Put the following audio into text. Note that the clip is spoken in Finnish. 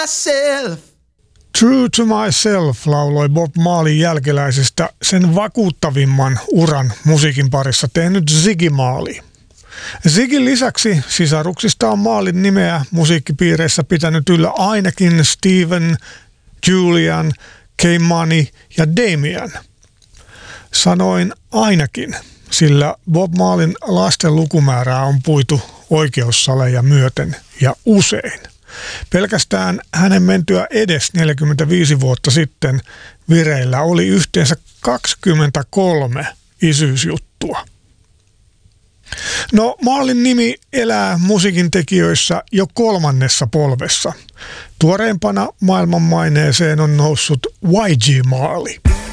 myself. True to myself lauloi Bob Marleyn jälkeläisistä sen vakuuttavimman uran musiikin parissa tehnyt Ziggy Marley. Ziggyn lisäksi sisaruksista on Marleyn nimeä musiikkipiireissä pitänyt yllä ainakin Steven, Julian, K-Money ja Damien. Sanoin ainakin, sillä Bob Marleyn lasten lukumäärää on puitu oikeussaleja myöten ja usein. Pelkästään hänen mentyä edes 45 vuotta sitten vireillä oli yhteensä 23 isyysjuttua. No, Marleyn nimi elää musiikin tekijöissä jo 3. polvessa. Tuoreimpana maailmanmaineeseen on noussut Y.G. Marley.